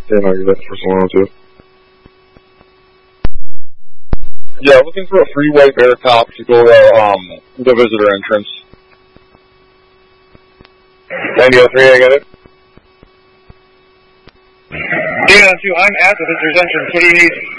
Yeah, no, you're looking for someone too. Yeah, looking for a freeway bear cop to go to the visitor entrance. 9003, I got it. D92, I'm at the visitor's entrance. What do you need?